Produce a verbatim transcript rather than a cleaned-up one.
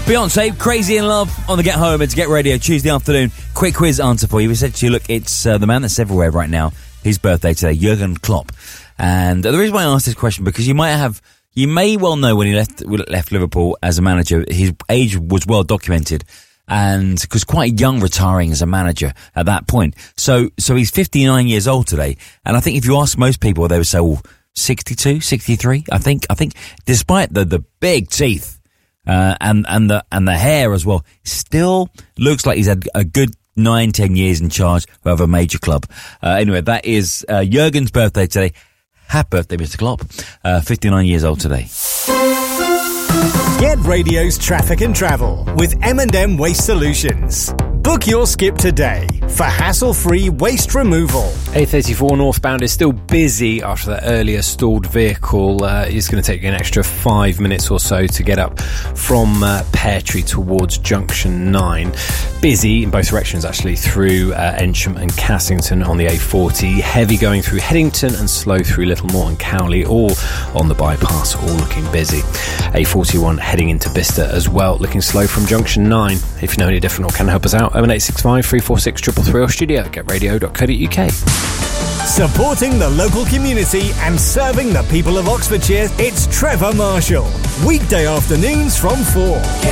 Beyonce, Crazy in Love on the Get Home. It's Get Radio, Tuesday afternoon. Quick quiz answer for you. We said to you, look, it's uh, the man that's everywhere right now. His birthday today, Jurgen Klopp. And uh, the reason why I asked this question, because you might have, you may well know when he left left Liverpool as a manager, his age was well documented. And because quite young retiring as a manager at that point. So, so he's fifty-nine years old today. And I think if you ask most people, they would say, well, sixty-two, sixty-three. I think, I think despite the, the big teeth, Uh, and, and the, and the hair as well, still looks like he's had a good nine, ten years in charge of a major club. Uh, anyway, that is, uh, Jurgen's birthday today. Happy birthday, Mister Klopp. Uh, fifty-nine years old today. Get Radio's Traffic and Travel with M and M Waste Solutions. Book your skip today for hassle-free waste removal. A thirty-four northbound is still busy after that earlier stalled vehicle. Uh, it's going to take you an extra five minutes or so to get up from uh, Pear Tree towards Junction nine. Busy in both directions, actually, through uh, Ensham and Cassington on the A forty. Heavy going through Headington and slow through Littlemore and Cowley, all on the bypass, all looking busy. A forty-one heading into Bicester as well, looking slow from Junction nine. If you know any different or can help us out, oh eight six five, three four six, three three three or studio at get radio dot co dot uk. Supporting the local community and serving the people of Oxfordshire, it's Trevor Marshall. Weekday afternoons from four.